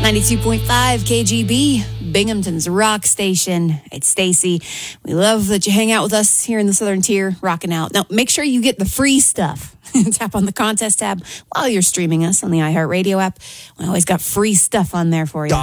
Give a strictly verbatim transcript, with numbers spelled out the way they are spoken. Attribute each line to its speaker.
Speaker 1: ninety-two point five K G B, Binghamton's rock station. It's Stacy. We love that you hang out with us here in the Southern Tier, rocking out. Now, make sure you get the free stuff. Tap on the contest tab while you're streaming us on the iHeartRadio app. We always got free stuff on there for you.